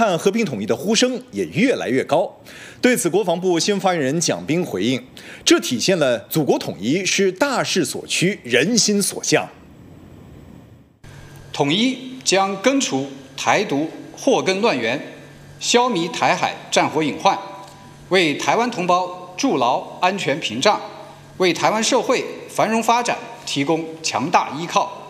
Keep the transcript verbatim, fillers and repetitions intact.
盼和平统一的呼声也越来越高。对此，国防部新闻发言人蒋斌回应：“这体现了祖国统一是大势所趋、人心所向。 统一将根除台独祸根乱源，消弭台海战火隐患，为台湾同胞筑牢安全屏障，为台湾社会繁荣发展提供强大依靠。”